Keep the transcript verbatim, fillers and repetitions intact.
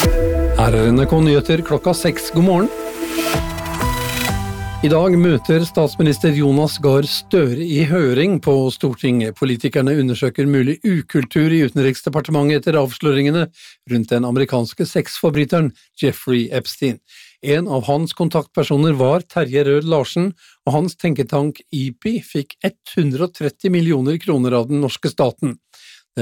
Her er N R K Nyheter klokka seks. God morgen. I dag møter statsminister Jonas Gahr Støre i høring på Stortinget. Politikerne undersøker mulig ukultur i Utenriksdepartementet etter avsløringene rundt den amerikanske sexforbryteren Jeffrey Epstein. En av hans kontaktpersoner var Terje Rød Larsen, og hans tenketank I P I fikk hundre og tretti millioner kroner av den norske staten.